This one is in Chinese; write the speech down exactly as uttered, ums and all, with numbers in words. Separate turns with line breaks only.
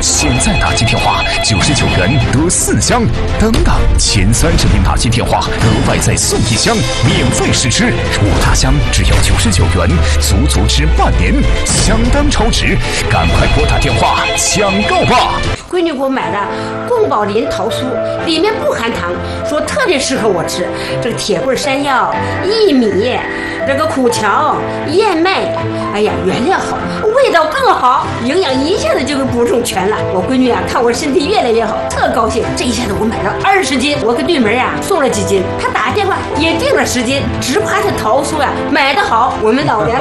现在打进电话九十九元得四箱，等等，前三十名打进电话额外再送一箱免费试吃，五大箱只要九十九元，足足吃半年，相当超值，赶快拨打电话抢购吧！
闺女给我买的宫保林桃酥，里面不含糖，说特别适合我吃。这个铁棍山药、薏米、这个苦荞、燕麦，哎呀，原料好，味道更好，营养一下子就给补充全了。我闺女啊，看我身体越来越好，特高兴。这一下子我买了二十斤，我给对门啊送了几斤，她打电话也订了十斤，只怕这桃酥啊买得好，我们老娘